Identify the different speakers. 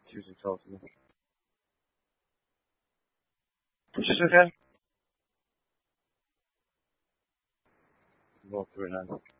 Speaker 1: usually tells me. Just okay. Go through it now.